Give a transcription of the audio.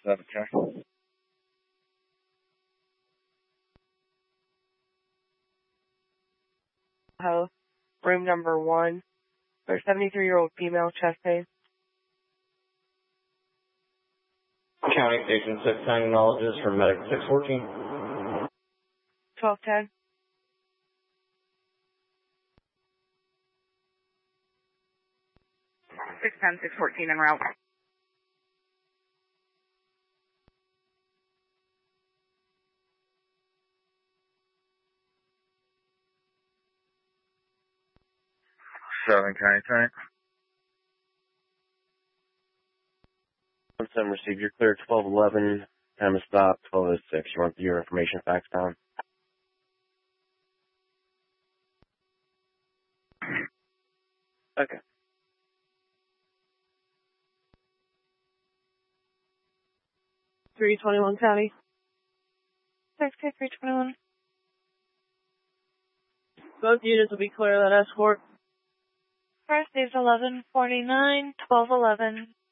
Okay. Health, room number 1, for a 73-year-old female, chest pain. County Station 6 acknowledges for medic 614. 1210. 610, 614 en route. Southern County Tank. 17 received your clear 1211. Time to stop 1206. You want your information fax down? Okay. .321 County. 321. Both units will be clear of that escort. First is 1149, 1211.